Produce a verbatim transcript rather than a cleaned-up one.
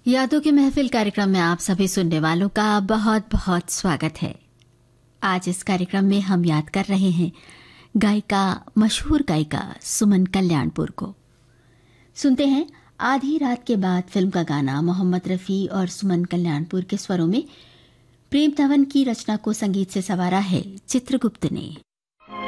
यादों की महफिल कार्यक्रम में आप सभी सुनने वालों का बहुत बहुत स्वागत है। आज इस कार्यक्रम में हम याद कर रहे हैं गायिका मशहूर गायिका सुमन कल्याणपुर को। सुनते हैं आधी रात के बाद फिल्म का गाना मोहम्मद रफ़ी और सुमन कल्याणपुर के स्वरों में। प्रेम तवन की रचना को संगीत से संवारा है चित्रगुप्त ने।